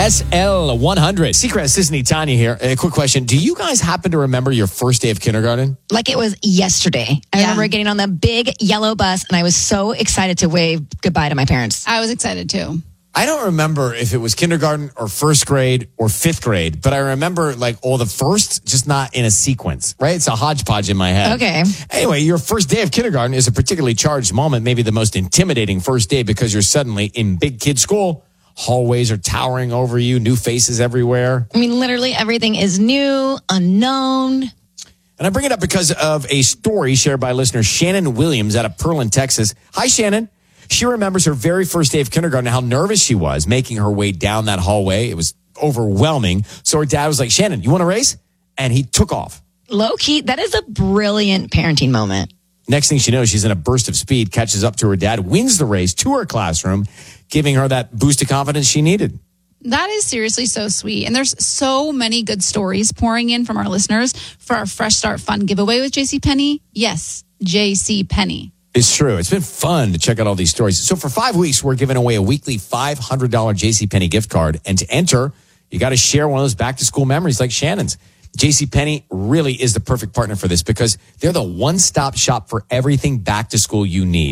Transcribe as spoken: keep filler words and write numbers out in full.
S L one hundred. Seacrest, Sisney, Tanya here. A quick question. Do you guys happen to remember your first day of kindergarten? Like it was yesterday. I Yeah. remember getting on the big yellow bus, and I was so excited to wave goodbye to my parents. I was excited too. I don't remember if it was kindergarten or first grade or fifth grade, but I remember like all the first, just not in a sequence, right? It's a hodgepodge in my head. Okay. Anyway, your first day of kindergarten is a particularly charged moment, maybe the most intimidating first day because you're suddenly in big kid school. Hallways are towering over you, new faces everywhere. I mean, literally everything is new, unknown. And I bring it up because of a story shared by listener Shannon Williams out of Pearland, Texas. Hi, Shannon. She remembers her very first day of kindergarten, how nervous she was making her way down that hallway. It was overwhelming. So her dad was like, Shannon, you want to race? And he took off. Low key, that is a brilliant parenting moment. Next thing she knows, she's in a burst of speed, catches up to her dad, wins the race to her classroom, giving her that boost of confidence she needed. That is seriously so sweet. And there's so many good stories pouring in from our listeners for our Fresh Start Fun giveaway with JCPenney. Yes, JCPenney. It's true. It's been fun to check out all these stories. So for five weeks, we're giving away a weekly five hundred dollars JCPenney gift card. And to enter, you got to share one of those back-to-school memories like Shannon's. JCPenney really is the perfect partner for this because they're the one-stop shop for everything back-to-school you need.